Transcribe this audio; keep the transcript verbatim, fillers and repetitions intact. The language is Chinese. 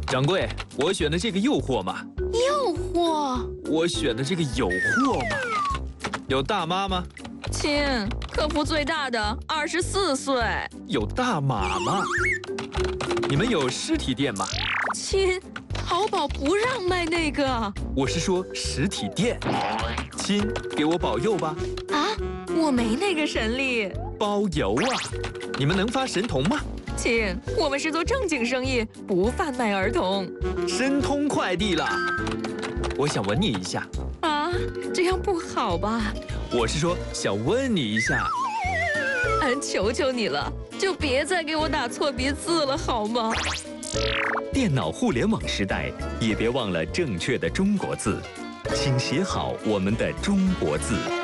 掌柜，我选的这个诱惑嘛。 诱惑？ 我选的这个有货嘛。有大妈吗？ 亲，客服最大的二十四岁。 有大码吗？你们有实体店吗？ 亲，淘宝不让卖那个。 我是说实体店。亲，给我保佑吧。 啊，我没那个神力。 包邮啊！你们能发神童吗？ 亲，我们是做正经生意，不贩卖儿童。 申通快递了。我想吻你一下。 啊，这样不好吧？ 我是说想问你一下。 俺求求你了，就别再给我打错别字了，好吗？ 电脑互联网时代，也别忘了正确的中国字，请写好我们的中国字。